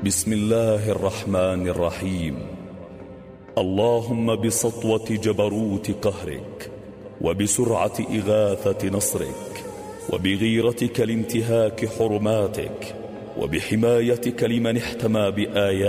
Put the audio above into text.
بسم الله الرحمن الرحيم. اللهم بسطوة جبروت قهرك، وبسرعة إغاثة نصرك، وبغيرتك لانتهاك حرماتك، وبحمايتك لمن احتمى بآياتك